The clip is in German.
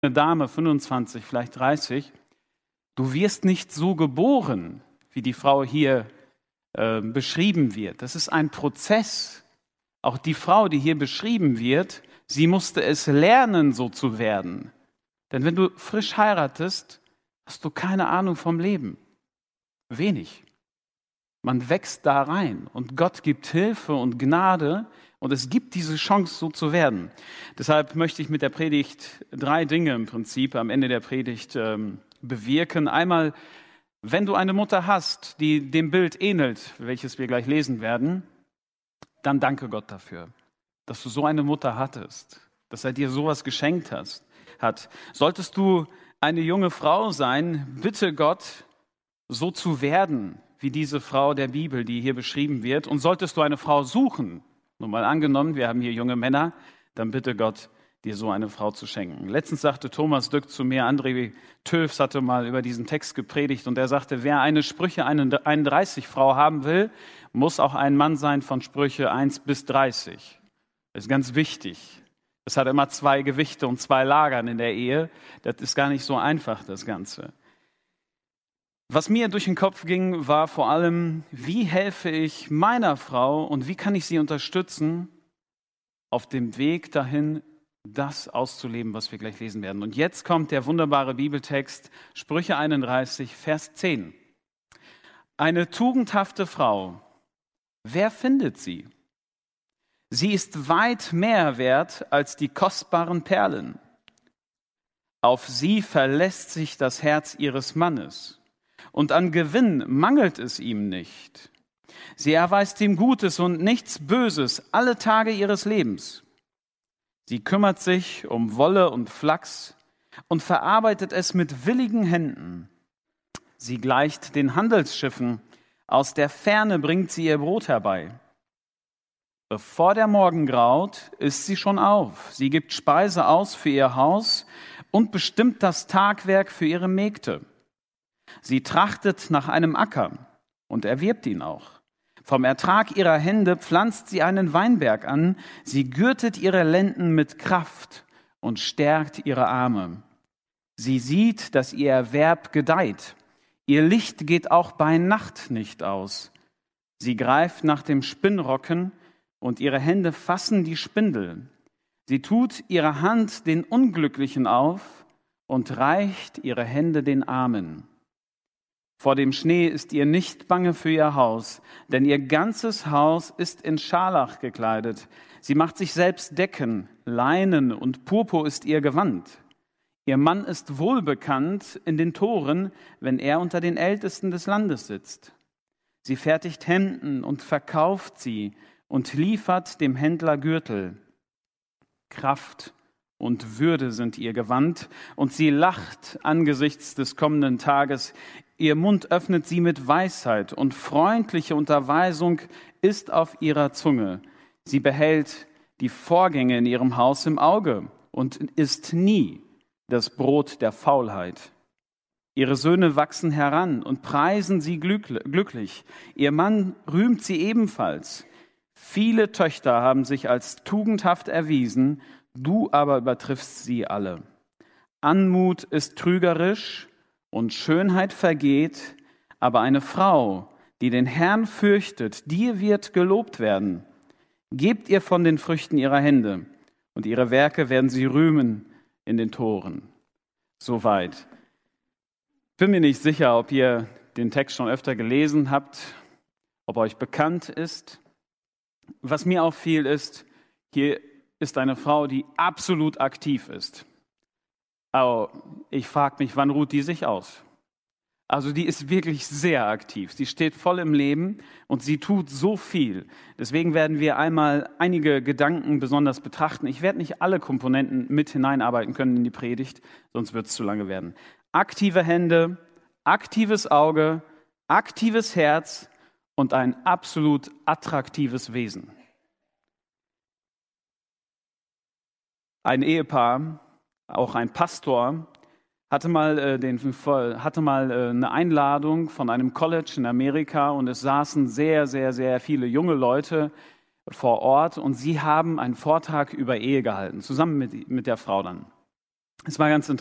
eine Dame, 25, vielleicht 30, du wirst nicht so geboren, wie die Frau hier beschrieben wird. Das ist ein Prozess. Auch die Frau, die hier beschrieben wird, sie musste es lernen, so zu werden. Denn wenn du frisch heiratest, hast du keine Ahnung vom Leben. Wenig. Man wächst da rein und Gott gibt Hilfe und Gnade und es gibt diese Chance, so zu werden. Deshalb möchte ich mit der Predigt 3 Dinge im Prinzip am Ende der Predigt bewirken. Einmal, wenn du eine Mutter hast, die dem Bild ähnelt, welches wir gleich lesen werden, dann danke Gott dafür, dass du so eine Mutter hattest, dass er dir sowas geschenkt hat. Solltest du eine junge Frau sein, bitte Gott, so zu werden, wie diese Frau der Bibel, die hier beschrieben wird. Und solltest du eine Frau suchen, nur mal angenommen, wir haben hier junge Männer, dann bitte Gott, dir so eine Frau zu schenken. Letztens sagte Thomas Dück zu mir, André Töfs hatte mal über diesen Text gepredigt und er sagte, wer eine Sprüche 31 Frau haben will, muss auch ein Mann sein von Sprüche 1 bis 30. Das ist ganz wichtig. Es hat immer 2 Gewichte und 2 Lagern in der Ehe. Das ist gar nicht so einfach, das Ganze. Was mir durch den Kopf ging, war vor allem, wie helfe ich meiner Frau und wie kann ich sie unterstützen auf dem Weg dahin, das auszuleben, was wir gleich lesen werden. Und jetzt kommt der wunderbare Bibeltext, Sprüche 31, Vers 10. Eine tugendhafte Frau, wer findet sie? Sie ist weit mehr wert als die kostbaren Perlen. Auf sie verlässt sich das Herz ihres Mannes. Und an Gewinn mangelt es ihm nicht. Sie erweist ihm Gutes und nichts Böses alle Tage ihres Lebens. Sie kümmert sich um Wolle und Flachs und verarbeitet es mit willigen Händen. Sie gleicht den Handelsschiffen, aus der Ferne bringt sie ihr Brot herbei. Bevor der Morgen graut, ist sie schon auf. Sie gibt Speise aus für ihr Haus und bestimmt das Tagwerk für ihre Mägde. Sie trachtet nach einem Acker und erwirbt ihn auch. Vom Ertrag ihrer Hände pflanzt sie einen Weinberg an. Sie gürtet ihre Lenden mit Kraft und stärkt ihre Arme. Sie sieht, dass ihr Erwerb gedeiht. Ihr Licht geht auch bei Nacht nicht aus. Sie greift nach dem Spinnrocken und ihre Hände fassen die Spindel. Sie tut ihre Hand den Unglücklichen auf und reicht ihre Hände den Armen. Vor dem Schnee ist ihr nicht bange für ihr Haus, denn ihr ganzes Haus ist in Scharlach gekleidet. Sie macht sich selbst Decken, Leinen und Purpur ist ihr Gewand. Ihr Mann ist wohlbekannt in den Toren, wenn er unter den Ältesten des Landes sitzt. Sie fertigt Hemden und verkauft sie und liefert dem Händler Gürtel. Kraft und Würde sind ihr Gewand, und sie lacht angesichts des kommenden Tages. Ihr Mund öffnet sie mit Weisheit, und freundliche Unterweisung ist auf ihrer Zunge. Sie behält die Vorgänge in ihrem Haus im Auge und isst nie das Brot der Faulheit. Ihre Söhne wachsen heran und preisen sie glücklich. Ihr Mann rühmt sie ebenfalls. Viele Töchter haben sich als tugendhaft erwiesen, du aber übertriffst sie alle. Anmut ist trügerisch und Schönheit vergeht, aber eine Frau, die den Herrn fürchtet, die wird gelobt werden. Gebt ihr von den Früchten ihrer Hände, und ihre Werke werden sie rühmen in den Toren. Soweit. Bin mir nicht sicher, ob ihr den Text schon öfter gelesen habt, ob euch bekannt ist. Was mir auffiel ist, hier ist eine Frau, die absolut aktiv ist. Aber ich frage mich, wann ruht die sich aus? Also die ist wirklich sehr aktiv. Sie steht voll im Leben und sie tut so viel. Deswegen werden wir einmal einige Gedanken besonders betrachten. Ich werde nicht alle Komponenten mit hineinarbeiten können in die Predigt, sonst wird es zu lange werden. Aktive Hände, aktives Auge, aktives Herz und ein absolut attraktives Wesen. Ein Ehepaar, auch ein Pastor, hatte mal eine Einladung von einem College in Amerika und es saßen sehr, sehr, sehr viele junge Leute vor Ort und sie haben einen Vortrag über Ehe gehalten, zusammen mit der Frau dann. Es war ganz